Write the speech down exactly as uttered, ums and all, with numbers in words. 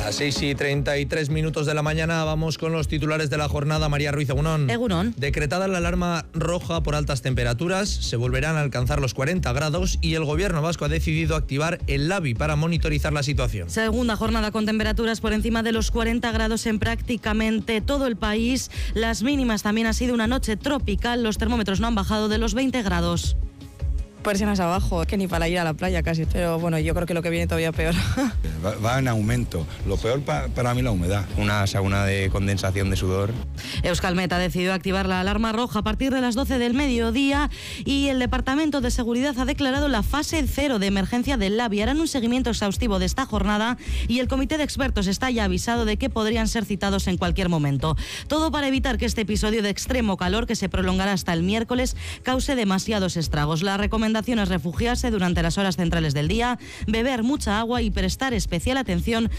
Las seis y treinta y tres minutos de la mañana vamos con los titulares de la jornada. María Ruiz, Egunon. Egunon. Decretada la alarma roja por altas temperaturas, se volverán a alcanzar los cuarenta grados y el gobierno vasco ha decidido activar el LABI para monitorizar la situación. Segunda jornada con temperaturas por encima de los cuarenta grados en prácticamente todo el país. Las mínimas también ha sido una noche tropical, los termómetros no han bajado de los veinte grados. Persianas abajo, que ni para ir a la playa casi, pero bueno, yo creo que lo que viene todavía peor. Va, va en aumento, lo peor pa, para mí la humedad. Una sauna de condensación de sudor. Euskalmet ha decidido activar la alarma roja a partir de las doce del mediodía y el Departamento de Seguridad ha declarado la fase cero de emergencia del LABI. Harán un seguimiento exhaustivo de esta jornada y el comité de expertos está ya avisado de que podrían ser citados en cualquier momento. Todo para evitar que este episodio de extremo calor, que se prolongará hasta el miércoles, cause demasiados estragos. La recomendación es refugiarse durante las horas centrales del día, beber mucha agua y prestar especial atención